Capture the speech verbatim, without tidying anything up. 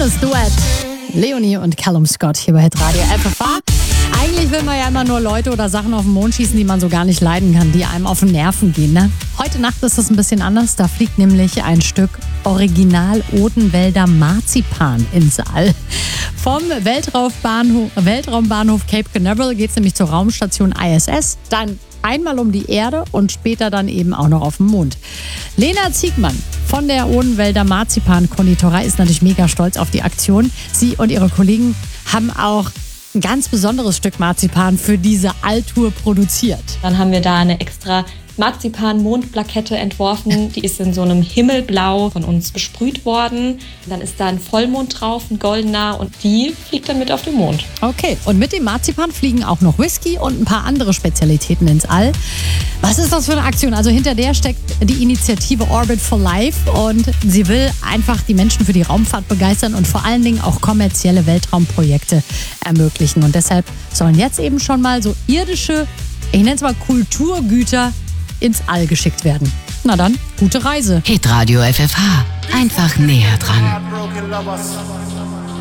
Schönes Duett. Leonie und Callum Scott hier bei Hitradio F F H. Eigentlich will man ja immer nur Leute oder Sachen auf den Mond schießen, die man so gar nicht leiden kann, die einem auf den Nerven gehen. Ne? Heute Nacht ist das ein bisschen anders. Da fliegt nämlich ein Stück Original Odenwälder Marzipan ins All. Vom Weltraumbahnhof, Weltraumbahnhof Cape Canaveral geht es nämlich zur Raumstation I S S. Dann einmal um die Erde und später dann eben auch noch auf dem Mond. Lena Ziegmann von der Odenwälder Marzipan-Konditorei ist natürlich mega stolz auf die Aktion. Sie und ihre Kollegen haben auch ein ganz besonderes Stück Marzipan für diese Alltour produziert. Dann haben wir da eine extra Marzipan-Mondplakette entworfen. Die ist in so einem Himmelblau von uns besprüht worden. Dann ist da ein Vollmond drauf, ein goldener, und die fliegt dann mit auf den Mond. Okay, und mit dem Marzipan fliegen auch noch Whisky und ein paar andere Spezialitäten ins All. Was ist das für eine Aktion? Also hinter der steckt die Initiative Orbit for Life und sie will einfach die Menschen für die Raumfahrt begeistern und vor allen Dingen auch kommerzielle Weltraumprojekte ermöglichen. Und deshalb sollen jetzt eben schon mal so irdische, ich nenne es mal Kulturgüter, ins All geschickt werden. Na dann, gute Reise. Hitradio F F H. Einfach näher dran.